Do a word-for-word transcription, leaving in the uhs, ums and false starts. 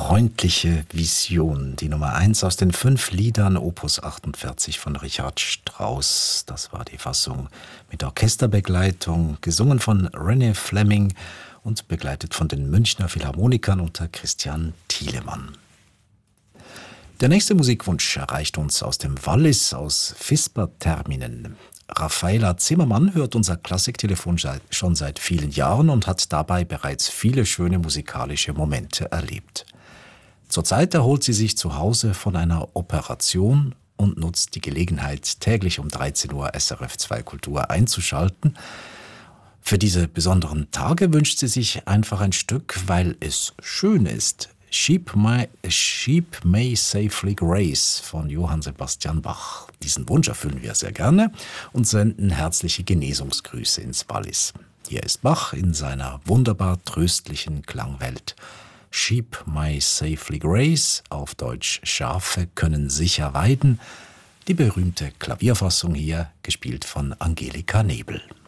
Freundliche Vision, die Nummer eins aus den fünf Liedern Opus achtundvierzig von Richard Strauss. Das war die Fassung mit Orchesterbegleitung, gesungen von René Fleming und begleitet von den Münchner Philharmonikern unter Christian Thielemann. Der nächste Musikwunsch erreicht uns aus dem Wallis, aus Visperterminen. Raffaela Zimmermann hört unser Klassiktelefon schon seit vielen Jahren und hat dabei bereits viele schöne musikalische Momente erlebt. Zurzeit erholt sie sich zu Hause von einer Operation und nutzt die Gelegenheit, täglich um dreizehn Uhr S R F zwei Kultur einzuschalten. Für diese besonderen Tage wünscht sie sich einfach ein Stück, weil es schön ist. Sheep May, Sheep May Safely Grace von Johann Sebastian Bach. Diesen Wunsch erfüllen wir sehr gerne und senden herzliche Genesungsgrüße ins Wallis. Hier ist Bach in seiner wunderbar tröstlichen Klangwelt. Sheep May Safely Grace, auf Deutsch Schafe können sicher weiden. Die berühmte Klavierfassung hier, gespielt von Angelika Nebel.